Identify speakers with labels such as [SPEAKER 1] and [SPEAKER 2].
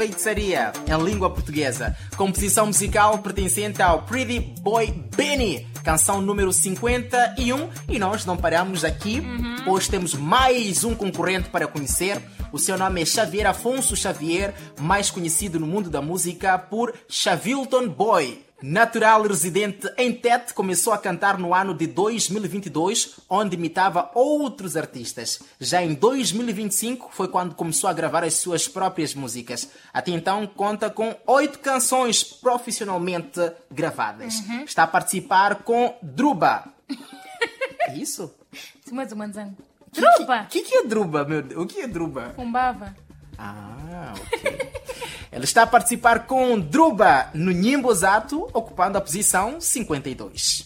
[SPEAKER 1] Feitiçaria, em língua portuguesa. Composição musical pertencente ao Pretty Boy Benny, canção número 51. E nós não paramos aqui, pois temos mais um concorrente para conhecer. O seu nome é Xavier Afonso Xavier, mais conhecido no mundo da música por Xavilton Boy. Natural residente em Tete, começou a cantar no ano de 2022, onde imitava outros artistas. Já em 2025 foi quando começou a gravar as suas próprias músicas. Até então conta com 8 canções profissionalmente gravadas. Está a participar com Druba. É isso?
[SPEAKER 2] Druba!
[SPEAKER 1] O que é Druba, meu Deus? O que é Druba?
[SPEAKER 2] Fumbava.
[SPEAKER 1] Ah, ok. Ela está a participar com Druba no Nhimbo Zato, ocupando a posição 52.